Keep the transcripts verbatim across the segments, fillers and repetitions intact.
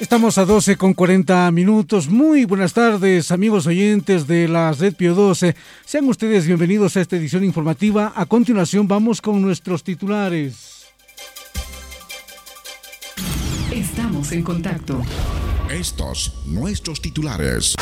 Estamos a doce con cuarenta minutos. Muy buenas tardes, amigos oyentes de la Red Pío doce. Sean ustedes bienvenidos a esta edición informativa. A continuación vamos con nuestros titulares. Estamos en contacto. Estos nuestros titulares.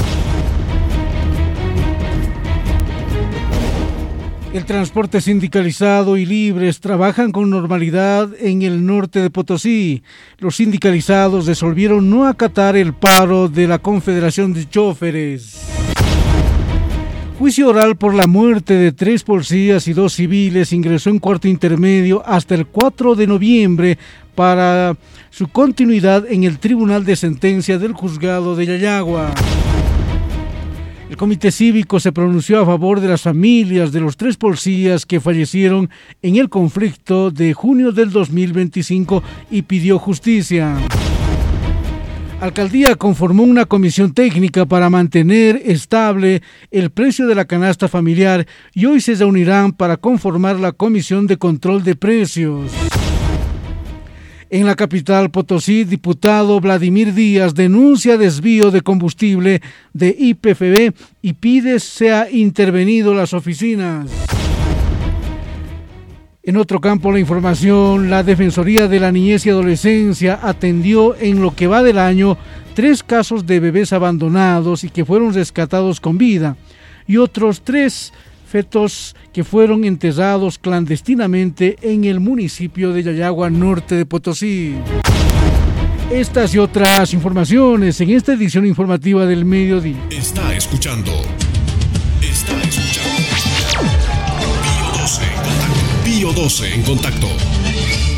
El transporte sindicalizado y libres trabajan con normalidad en el norte de Potosí. Los sindicalizados resolvieron no acatar el paro de la Confederación de Chóferes. Juicio oral por la muerte de tres policías y dos civiles ingresó en cuarto intermedio hasta el cuatro de noviembre para su continuidad en el Tribunal de Sentencia del Juzgado de Yayagua. El Comité Cívico se pronunció a favor de las familias de los tres policías que fallecieron en el conflicto de junio del dos mil veinticinco y pidió justicia. Alcaldía conformó una comisión técnica para mantener estable el precio de la canasta familiar y hoy se reunirán para conformar la Comisión de Control de Precios. En la capital Potosí, diputado Vladimir Díaz denuncia desvío de combustible de I P F B y pide sea intervenido las oficinas. En otro campo la información, la Defensoría de la Niñez y Adolescencia atendió en lo que va del año tres casos de bebés abandonados y que fueron rescatados con vida y otros tres fetos que fueron enterrados clandestinamente en el municipio de Yayagua, norte de Potosí. Estas y otras informaciones en esta edición informativa del mediodía. Está escuchando. Está escuchando. Pío doce en contacto. Pío doce en contacto.